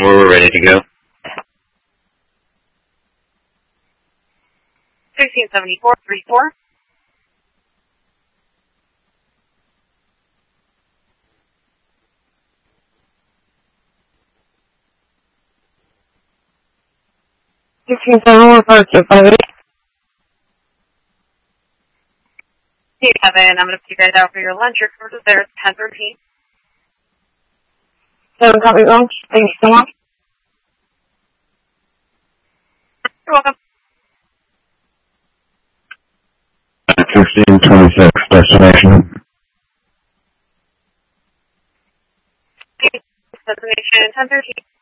We're ready to go. 1674-34. Kevin, I'm going to put you guys out for your lunch. Your first is there at 10:13. So, copy lunch. Thank you so much. You're welcome. 1626, destination. Destination 10:13.